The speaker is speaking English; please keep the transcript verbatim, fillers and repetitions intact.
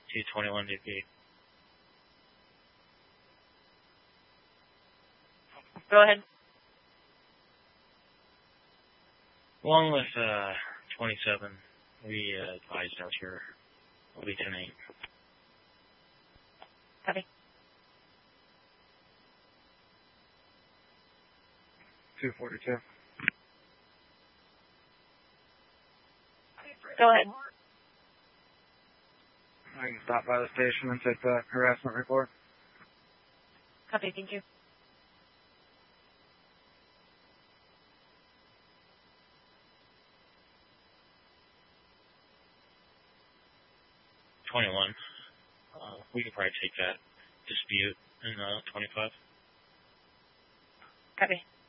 two twenty-one D P. Go ahead. Along with uh, twenty-seven, we uh, advised out here. Will be ten eight. Copy. two forty-two. Go ahead. I can stop by the station and take the harassment report. Copy, thank you. twenty-one. Uh, we could probably take that dispute in uh, twenty-five. Copy.